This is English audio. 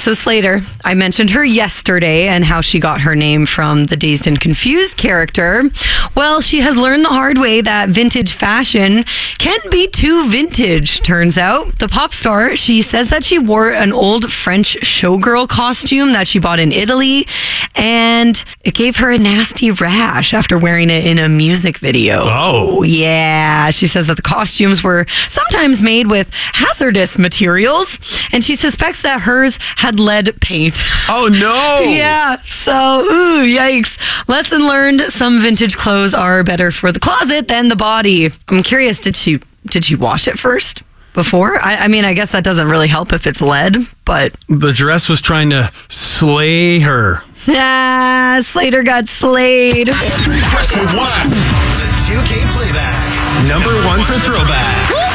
So Slater, I mentioned her yesterday and how she got her name from the Dazed and Confused character. Well, she has learned the hard way that vintage fashion can be too vintage, turns out. The pop star, she says that she wore an old French showgirl costume that she bought in Italy, and it gave her a nasty rash after wearing it in a music video. Oh. Yeah. She says that the costumes were sometimes made with hazardous materials, and she suspects that hers had lead paint. Oh, no. Yeah, so, ooh, yikes. Lesson learned, some vintage clothes are better for the closet than the body. I'm curious, did she wash it first before? I mean, I guess that doesn't really help if it's lead, but... The dress was trying to slay her. Ah, Slater got slayed. Press rewind. The 2K playback. Number 1 for throwbacks.